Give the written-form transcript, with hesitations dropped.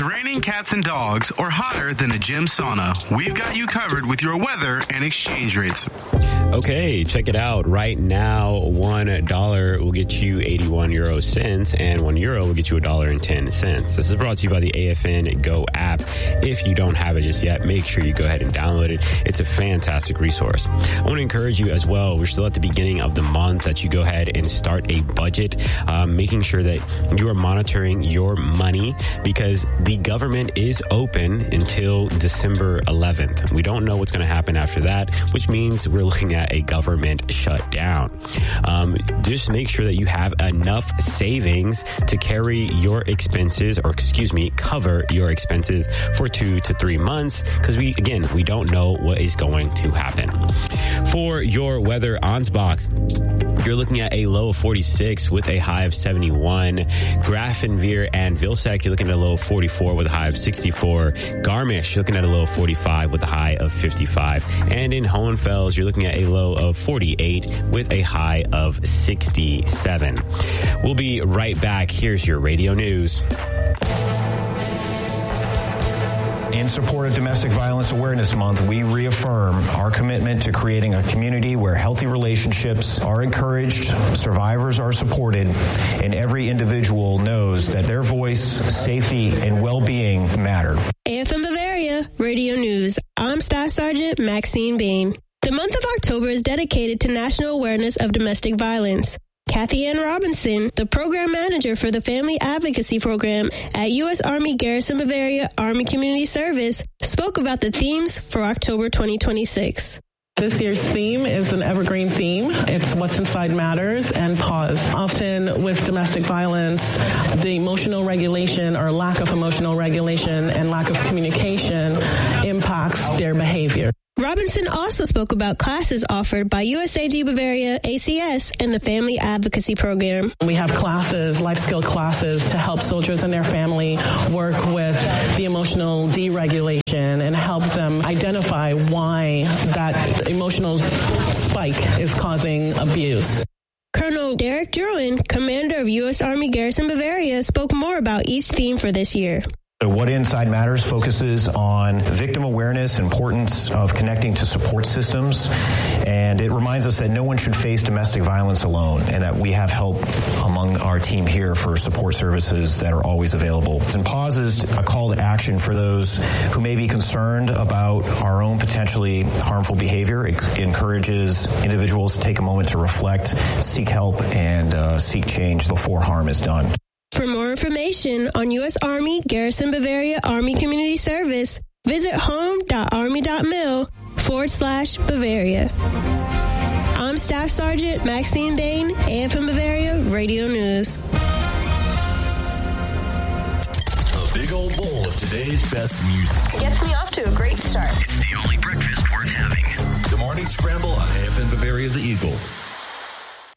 raining cats and dogs or hotter than a gym sauna, we've got you covered with your weather and exchange rates. Okay, check it out. Right now, $1 will get you 81 euro cents, and €1 will get you $1.10. This is brought to you by the AFN Go app. If you don't have it just yet, make sure you go ahead and download it. It's a fantastic resource. I want to encourage you as well. We're still at the beginning of the month that you go ahead and start a budget, making sure that you are monitoring your money because the government is open until December 11th. We don't know what's going to happen after that, which means we're looking at a government shutdown. Just make sure that you have enough savings to carry your expenses, cover your expenses for 2 to 3 months because we don't know what is going to happen. For your weather, Ansbach, you're looking at a low of 46 with a high of 71. Grafenweer and Vilseck, you're looking at a low of 44 with a high of 64. Garmisch, you're looking at a low of 45 with a high of 55. And in Hohenfels, you're looking at a low of 48 with a high of 67. We'll be right back. Here's your radio news. In support of Domestic Violence Awareness Month, we reaffirm our commitment to creating a community where healthy relationships are encouraged, survivors are supported, and every individual knows that their voice, safety, and well-being matter. AFM Bavaria, Radio News. I'm Staff Sergeant Maxine Bain. The month of October is dedicated to National Awareness of Domestic Violence. Kathy Ann Robinson, the program manager for the Family Advocacy Program at U.S. Army Garrison Bavaria Army Community Service, spoke about the themes for October 2026. This year's theme is an evergreen theme. It's What's Inside Matters and Pause. Often with domestic violence, the emotional regulation or lack of emotional regulation and lack of communication impacts their behavior. Robinson also spoke about classes offered by USAG Bavaria, ACS, and the Family Advocacy Program. We have classes, life skill classes, to help soldiers and their family work with the emotional deregulation and help them identify why that emotional spike is causing abuse. Colonel Derek Druin, commander of U.S. Army Garrison Bavaria, spoke more about each theme for this year. So What Inside Matters focuses on victim awareness, importance of connecting to support systems, and it reminds us that no one should face domestic violence alone and that we have help among our team here for support services that are always available. And Pause is a call to action for those who may be concerned about our own potentially harmful behavior. It encourages individuals to take a moment to reflect, seek help, and seek change before harm is done. For more information on U.S. Army Garrison Bavaria Army Community Service, visit home.army.mil/Bavaria. I'm Staff Sergeant Maxine Bain, AFM Bavaria Radio News. A big old bowl of today's best music. It gets me off to a great start. It's the only breakfast worth having. The Morning Scramble on AFM Bavaria The Eagle.